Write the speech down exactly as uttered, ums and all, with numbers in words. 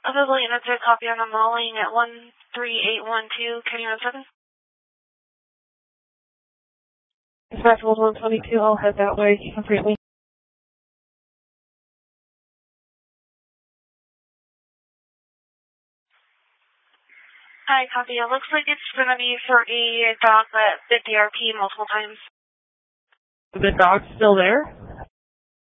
Available units are copy on the mauling at one three eight one two, Kenny one seven. Dispatch one twenty-two, I'll head that way completely. Hi, copy. It looks like it's going to be for a dog that bit the R P multiple times. The dog's still there?